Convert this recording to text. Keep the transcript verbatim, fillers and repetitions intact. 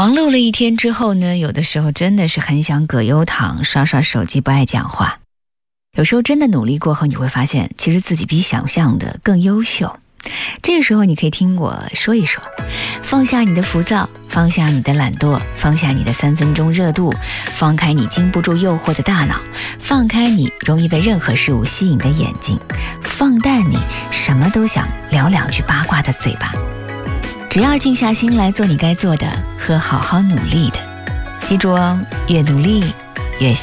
忙碌了一天之后呢，有的时候真的是很想葛优躺，刷刷手机，不爱讲话。有时候真的努力过后，你会发现其实自己比想象的更优秀。这个时候你可以听我说一说，放下你的浮躁，放下你的懒惰，放下你的三分钟热度，放开你经不住诱惑的大脑，放开你容易被任何事物吸引的眼睛，放淡你什么都想聊两句八卦的嘴巴。只要静下心来做你该做的和好好努力的，记住哦，越努力